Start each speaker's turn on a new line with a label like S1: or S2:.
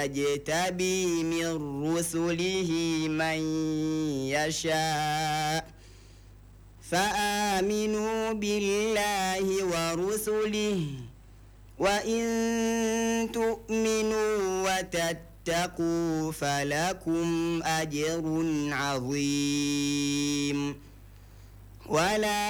S1: يجتبي من رسله من يشاء فآمنوا بالله ورسله وإن تؤمنوا وتتقوا فلكم أجر عظيم ولا